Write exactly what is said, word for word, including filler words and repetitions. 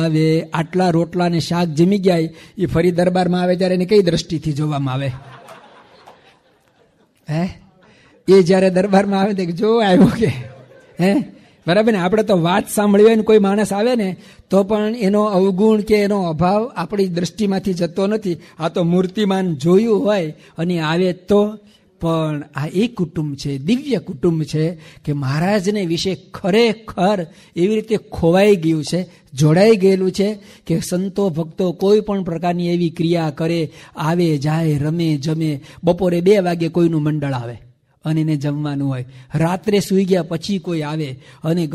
હવે આટલા રોટલા ને શાક જમી ગયા એ ફરી દરબારમાં આવે ત્યારે એને કઈ દ્રષ્ટિથી જોવામાં આવે? હે એ જયારે દરબારમાં આવે તો જો આવ્યો કે હે બરાબર ને. આપણે તો વાત સાંભળવી હોય ને કોઈ માણસ આવે ને તો પણ એનો અવગુણ કે એનો અભાવ આપણી દ્રષ્ટિમાંથી જતો નથી. આ તો મૂર્તિમાન જોયું હોય અને આવે તો પણ આ એ કુટુંબ છે, દિવ્ય કુટુંબ છે કે મહારાજને વિશે ખરેખર એવી રીતે ખોવાઈ ગયું છે, જોડાઈ ગયેલું છે કે સંતો ભક્તો કોઈ પણ પ્રકારની એવી ક્રિયા કરે, આવે જાય, રમે જમે. બપોરે બે વાગે કોઈનું મંડળ આવે અને એને જમવાનું હોય, રાત્રે સૂઈ ગયા પછી કોઈ આવે અને